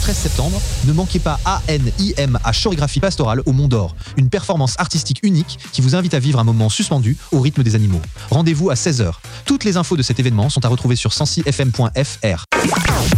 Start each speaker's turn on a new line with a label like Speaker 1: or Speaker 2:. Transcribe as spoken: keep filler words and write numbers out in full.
Speaker 1: treize septembre, ne manquez pas A N I M à Chorégraphie Pastorale au Mont d'Or, une performance artistique unique qui vous invite à vivre un moment suspendu au rythme des animaux. Rendez-vous à seize heures. Toutes les infos de cet événement sont à retrouver sur sensi f m point f r.